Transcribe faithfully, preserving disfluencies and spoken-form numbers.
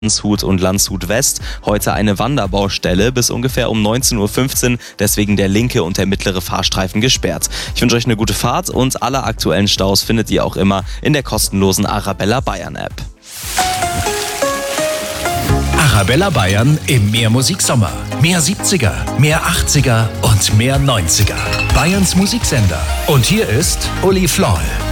Landshut und Landshut West heute eine Wanderbaustelle bis ungefähr um neunzehn Uhr fünfzehn, deswegen der linke und der mittlere Fahrstreifen gesperrt. Ich wünsche euch eine gute Fahrt und alle aktuellen Staus findet ihr auch immer in der kostenlosen Arabella Bayern App. Arabella Bayern im Mehrmusiksommer. Mehr siebziger, mehr achtziger und mehr neunziger. Bayerns Musiksender. Und hier ist Uli Floll.